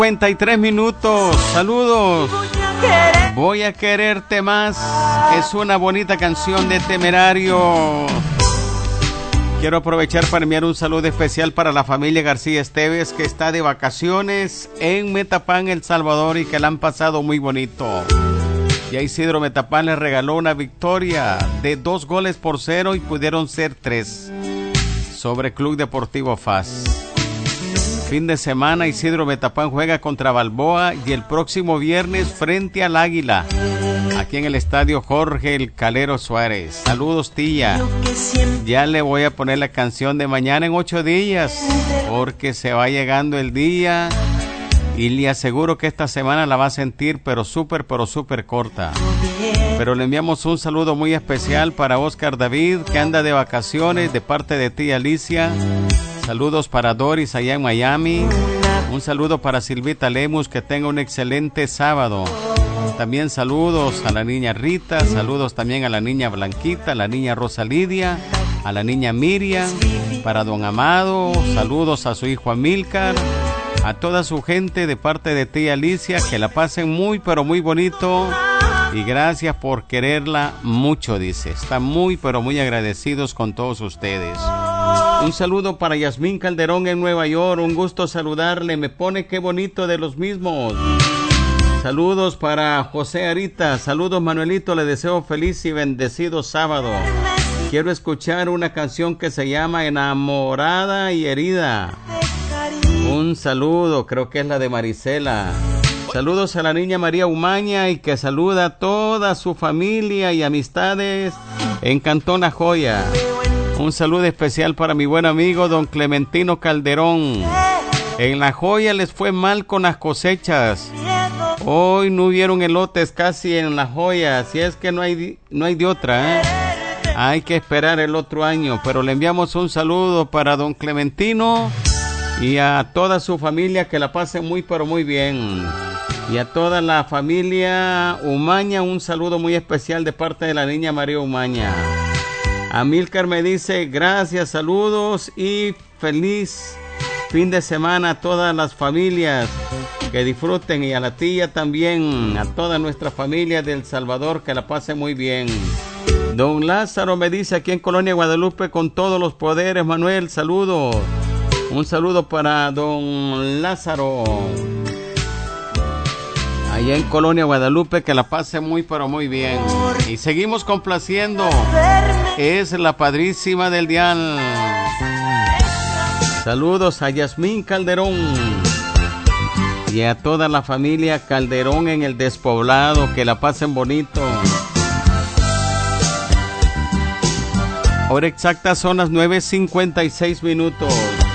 53 minutos. Saludos. Voy a quererte más. Es una bonita canción de Temerario. Quiero aprovechar para enviar un saludo especial para la familia García Esteves, que está de vacaciones en Metapán, El Salvador, y que la han pasado muy bonito. Y a Isidro Metapán les regaló una victoria de 2-0 y pudieron ser 3 sobre Club Deportivo FAS. Fin de semana Isidro Metapán juega contra Balboa y el próximo viernes frente al Águila, aquí en el estadio Jorge El Calero Suárez. Saludos, tía. Ya le voy a poner la canción de mañana en 8 días, porque se va llegando el día y le aseguro que esta semana la va a sentir pero súper corta. Pero le enviamos un saludo muy especial para Oscar David, que anda de vacaciones, de parte de tía Alicia. Saludos para Doris allá en Miami. Un saludo para Silvita Lemus, que tenga un excelente sábado. También saludos a la niña Rita, saludos también a la niña Blanquita, a la niña Rosa Lidia, a la niña Miriam, para don Amado, saludos a su hijo Amílcar, a toda su gente de parte de tía Alicia, que la pasen muy pero muy bonito y gracias por quererla mucho, dice. Están muy pero muy agradecidos con todos ustedes. Un saludo para Yasmín Calderón en Nueva York, un gusto saludarle, me pone qué bonito de los mismos. Saludos para José Arita, saludos Manuelito, le deseo feliz y bendecido sábado. Quiero escuchar una canción que se llama Enamorada y Herida. Un saludo, creo que es la de Marisela. Saludos a la niña María Umaña y que saluda a toda su familia y amistades en Cantón La Joya. Un saludo especial para mi buen amigo don Clementino Calderón. En La Joya les fue mal con las cosechas. Hoy no hubieron elotes casi en La Joya, así es que no hay de otra, ¿eh? Hay que esperar el otro año, pero le enviamos un saludo para don Clementino y a toda su familia, que la pasen muy pero muy bien. Y a toda la familia Umaña, un saludo muy especial de parte de la niña María Umaña. Amílcar me dice gracias, saludos y feliz fin de semana a todas las familias, que disfruten, y a la tía también, a toda nuestra familia de El Salvador, que la pase muy bien. Don Lázaro me dice aquí en Colonia Guadalupe con todos los poderes, Manuel, saludos. Un saludo para don Lázaro allá en Colonia Guadalupe, que la pase muy pero muy bien. Y seguimos complaciendo, es la padrísima del dial. Saludos a Yasmín Calderón y a toda la familia Calderón en el Despoblado, que la pasen bonito. Hora exacta son las 9:56 minutos.